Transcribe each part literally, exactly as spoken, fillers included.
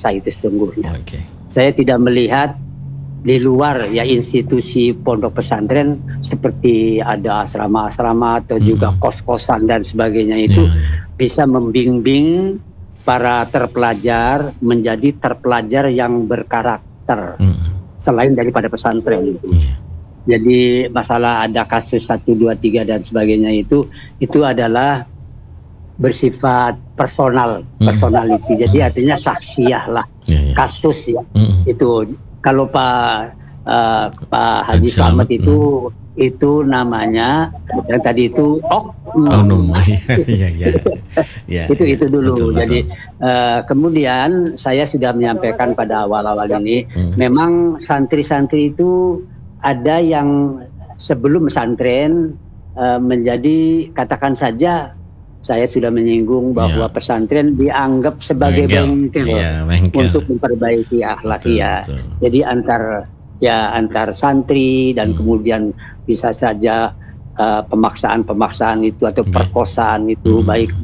bangsa itu sesungguhnya. Okay. Saya tidak melihat di luar ya institusi pondok pesantren seperti ada asrama-asrama atau mm-hmm. juga kos-kosan dan sebagainya itu yeah, yeah. bisa membimbing para terpelajar menjadi terpelajar yang berkarakter mm-hmm. selain daripada pesantren itu. Yeah. Jadi masalah ada kasus satu, dua, tiga dan sebagainya itu itu adalah bersifat personal, mm-hmm. personality. Jadi mm-hmm. artinya saksiah lah, yeah, yeah. kasus ya mm-hmm. itu. Kalau Pak uh, Pak Haji Slamet itu hmm. itu namanya yang tadi itu ok oknum ya, ya, ya, itu ya, itu dulu. betul, Jadi betul. Uh, kemudian saya sudah menyampaikan pada awal-awal ini, hmm. memang santri-santri itu ada yang sebelum pesantren uh, menjadi katakan saja. Saya sudah menyinggung bahwa ya. pesantren dianggap sebagai bengkel ya, untuk memperbaiki akhlak ya. Jadi antar ya antar santri dan hmm. kemudian bisa saja uh, pemaksaan-pemaksaan itu atau perkosaan itu hmm. baik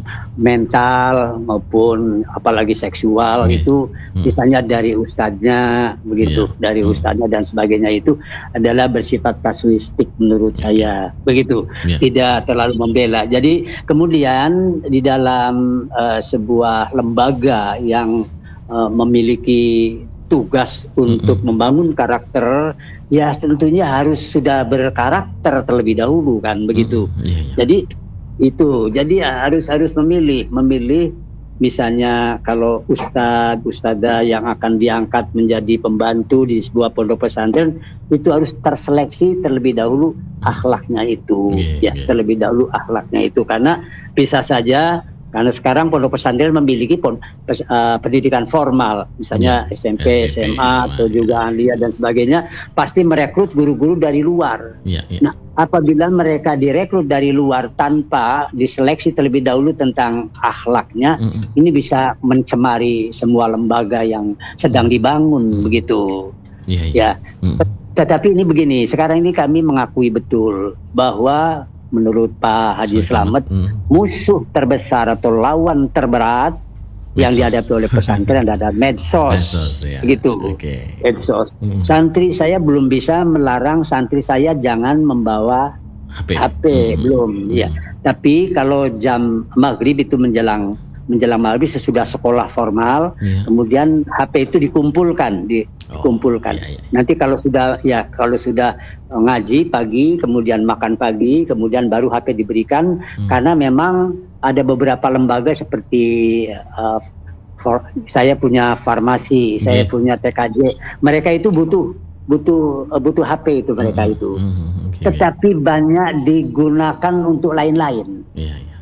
mental maupun apalagi seksual hmm. itu hmm. misalnya dari ustadznya begitu, yeah. dari ustadznya dan sebagainya itu adalah bersifat kasuistik menurut saya begitu, yeah. tidak terlalu membela. Jadi kemudian di dalam uh, sebuah lembaga yang uh, memiliki tugas untuk mm-hmm. membangun karakter, ya tentunya harus sudah berkarakter terlebih dahulu kan begitu. Mm-hmm. Yeah, yeah. Jadi itu, jadi harus harus memilih, memilih misalnya kalau ustadz, ustadzah yang akan diangkat menjadi pembantu di sebuah pondok pesantren itu harus terseleksi terlebih dahulu akhlaknya itu, yeah, ya yeah. terlebih dahulu akhlaknya itu karena bisa saja. Karena sekarang pondok pesantren memiliki pon, pes, uh, pendidikan formal, misalnya ya, S M P, S M A, atau juga aliyah dan sebagainya, pasti merekrut guru-guru dari luar. Ya, ya. Nah, apabila mereka direkrut dari luar tanpa diseleksi terlebih dahulu tentang akhlaknya, mm-hmm. ini bisa mencemari semua lembaga yang sedang dibangun, mm-hmm. begitu. Ya. ya. Mm-hmm. Tetapi ini begini, sekarang ini kami mengakui betul bahwa menurut Pak Haji Slamet, hmm. musuh terbesar atau lawan terberat medsos. Yang dihadapi oleh pesantren adalah medsos, medsos ya. gitu. Okay. Medsos. Hmm. Santri saya belum bisa melarang santri saya jangan membawa H P, H P hmm. belum, hmm. ya. Tapi kalau jam maghrib itu menjelang menjelang maghrib sesudah sekolah formal, yeah. kemudian H P itu dikumpulkan, di, oh, dikumpulkan. Yeah, yeah. Nanti kalau sudah ya kalau sudah ngaji pagi, kemudian makan pagi, kemudian baru H P diberikan, hmm. karena memang ada beberapa lembaga seperti uh, for, saya punya farmasi, yeah. saya punya T K J, mereka itu butuh butuh uh, butuh H P itu mereka hmm. itu, hmm. Okay, tetapi yeah. banyak digunakan untuk lain-lain. Yeah, yeah.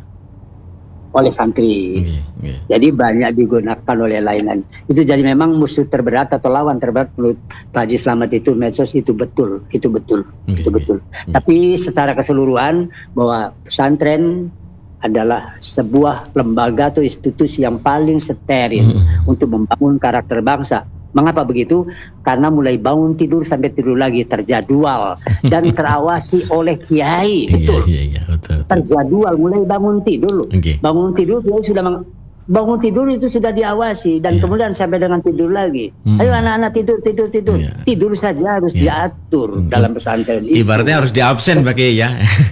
oleh santri, yeah, yeah. jadi banyak digunakan oleh lain-lain. Itu jadi memang musuh terberat atau lawan terberat menurut Pak Haji Slamet itu medsos itu betul, itu betul, yeah, itu betul. Yeah. Tapi secara keseluruhan bahwa pesantren adalah sebuah lembaga atau institusi yang paling steril mm. untuk membangun karakter bangsa. Mengapa begitu? Karena mulai bangun tidur sampai tidur lagi terjadwal dan terawasi oleh kiai. Betul. Iya, iya, iya, betul, betul. Terjadwal mulai bangun tidur. Okay. Bangun tidur dia sudah meng- bangun tidur itu sudah diawasi dan yeah. kemudian sampai dengan tidur lagi. Hmm. Ayo anak-anak tidur tidur tidur. Yeah. Tidur saja harus yeah. diatur hmm. dalam pesantren. Ibaratnya itu. Harus diabsen pakai ya.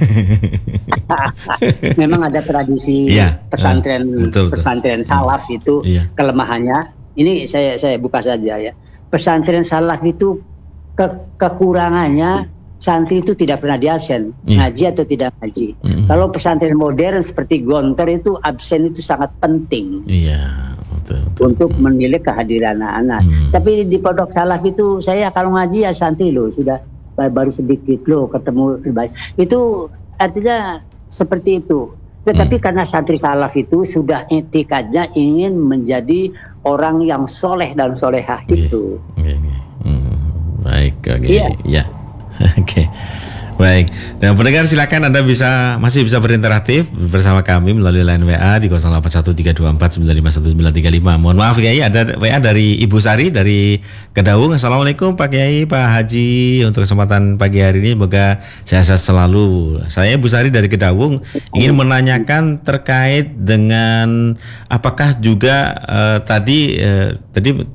Memang ada tradisi yeah. pesantren uh, betul, pesantren betul. salaf itu yeah. kelemahannya. Ini saya saya buka saja ya. Pesantren salaf itu ke, kekurangannya santri itu tidak pernah diabsen, yeah. ngaji atau tidak ngaji. Mm-hmm. Kalau pesantren modern seperti Gontor itu absen itu sangat penting. Iya, betul, betul. Untuk mm. menilai kehadiran anak-anak. Mm. Tapi di pondok salaf itu saya kalau ngaji ya santri loh, sudah baru sedikit loh ketemu baik. Itu artinya seperti itu. Tetapi hmm. karena santri salaf itu sudah etikanya ingin menjadi orang yang soleh dan solehah okay. itu. Okay. Hmm. Baik, oke. Okay. Yeah. Ya, oke. Okay. Baik, dan pendengar silakan Anda bisa masih bisa berinteraktif bersama kami melalui line W A di nol delapan satu tiga dua empat sembilan lima satu sembilan tiga lima. Mohon maaf Kiai, ada W A dari Ibu Sari dari Kedaung. Assalamualaikum Pak Kiai, Pak Haji, untuk kesempatan pagi hari ini semoga sehat selalu. Saya Ibu Sari dari Kedaung ingin menanyakan terkait dengan apakah juga uh, tadi uh, tadi